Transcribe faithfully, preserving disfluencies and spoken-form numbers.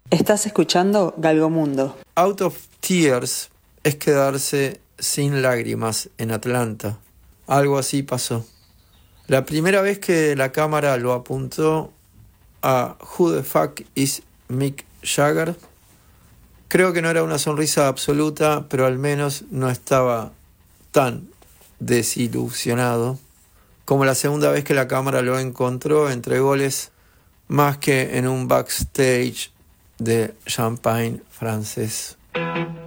Estás escuchando Galgomundo. Out of Tears es quedarse sin lágrimas en Atlanta. Algo así pasó. La primera vez que la cámara lo apuntó a Who the Fuck is Mick Jagger, creo que no era una sonrisa absoluta, pero al menos no estaba tan desilusionado como la segunda vez que la cámara lo encontró entre goles, más que en un backstage de champagne francés.